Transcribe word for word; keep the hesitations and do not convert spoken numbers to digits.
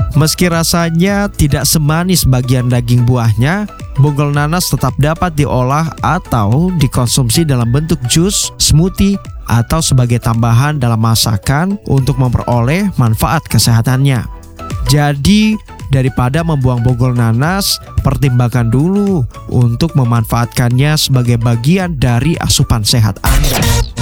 Meski rasanya tidak semanis bagian daging buahnya, bonggol nanas tetap dapat diolah atau dikonsumsi dalam bentuk jus, smoothie, atau sebagai tambahan dalam masakan untuk memperoleh manfaat kesehatannya. Jadi, daripada membuang bonggol nanas, pertimbangkan dulu untuk memanfaatkannya sebagai bagian dari asupan sehat Anda.